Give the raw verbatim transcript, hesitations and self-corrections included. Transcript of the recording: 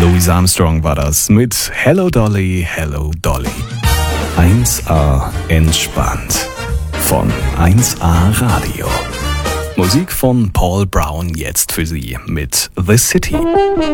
Louis Armstrong war das mit Hello Dolly, Hello Dolly. eins A entspannt von eins A Radio. Musik von Paul Brown jetzt für Sie mit The City.